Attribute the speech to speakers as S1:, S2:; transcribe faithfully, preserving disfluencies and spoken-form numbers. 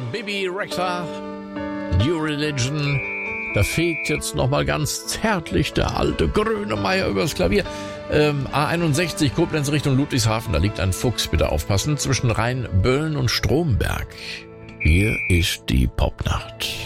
S1: Bibi Rexha, New Religion. Da fegt jetzt nochmal ganz zärtlich der alte Grönemeyer übers Klavier. Ähm, A einundsechzig, Koblenz Richtung Ludwigshafen, da liegt ein Fuchs, bitte aufpassen, zwischen Rheinböllen und Stromberg. Hier ist die Popnacht.